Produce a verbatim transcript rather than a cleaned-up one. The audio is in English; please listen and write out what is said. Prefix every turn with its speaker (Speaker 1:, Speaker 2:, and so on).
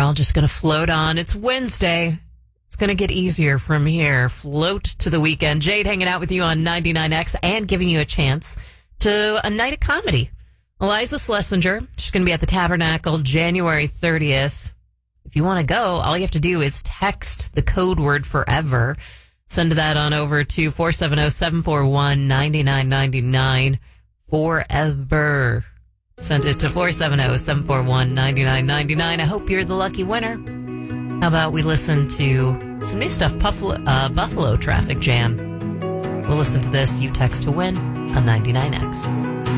Speaker 1: all just going to float on. It's Wednesday. It's going to get easier from here. Float to the weekend. Jade hanging out with you on ninety-nine X and giving you a chance to a night of comedy. Eliza Schlesinger, she's going to be at the Tabernacle January thirtieth. If you want to go, all you have to do is text the code word forever. Send that on over to four seven zero, seven four one, nine nine nine nine. Forever. Send it to four seven zero, seven four one, nine nine nine nine. I hope you're the lucky winner. How about we listen to some new stuff, Buffalo, uh, Buffalo Traffic Jam. We'll listen to this. You text to win on ninety-nine X.